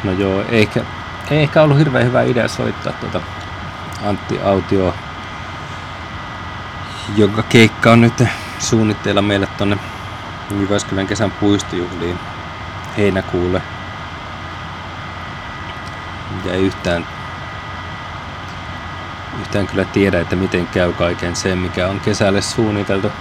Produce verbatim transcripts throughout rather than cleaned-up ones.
No joo, eikä, ei ehkä ollut hirveän hyvä idea soittaa tuota Antti Autio, jonka keikka on nyt suunnitteilla meille tonne Jyväskylän kesän puistojuhliin heinäkuulle. Ja ei yhtään, yhtään kyllä tiedä, että miten käy kaiken sen, mikä on kesälle suunniteltu.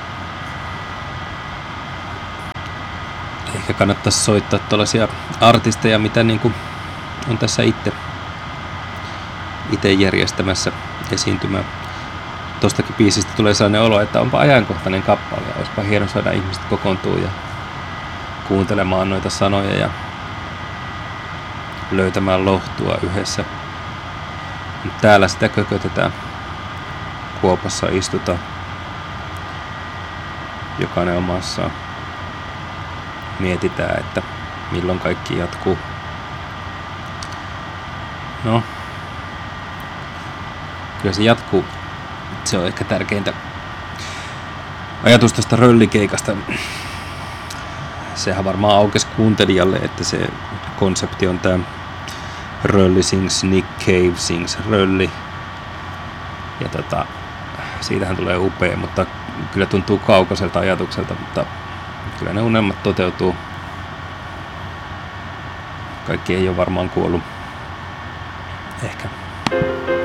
Ehkä kannattaisi soittaa tuollaisia artisteja, mitä niinku on tässä itse itse järjestämässä esiintymään. Tostakin biisistä tulee sellainen olo, että onpa ajankohtainen kappale ja olisipa hieno saada ihmiset kokoontua ja kuuntelemaan noita sanoja ja löytämään lohtua yhdessä. Täällä sitä kökötetään. Kuopassa istutaan. Jokainen omassaan. Mietitään, että milloin kaikki jatkuu. No. Kyllä se jatkuu. Se on ehkä tärkeintä. Ajatus tästä röllikeikasta. Sehän varmaan aukesi kuuntelijalle, että se konsepti on tää Rölli sings, Nick Cave sings Rölli. Ja tota, siitähän tulee upea, mutta kyllä tuntuu kaukaiselta ajatukselta, mutta kyllä ne unelmat toteutuu. Kaikki ei ole varmaan kuollut. Ehkä